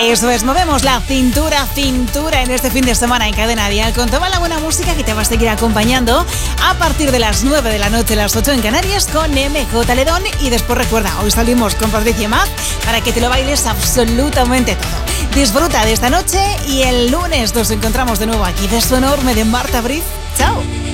Eso es, movemos la cintura en este fin de semana en Cadena Dial con toda la buena música que te va a seguir acompañando a partir de las 9 de la noche, las 8 en Canarias con MJ Ledón. Y después recuerda, hoy salimos con Patricia Maz para que te lo bailes absolutamente todo. Disfruta de esta noche y el lunes nos encontramos de nuevo aquí. Beso enorme de Marta Briz. Chao.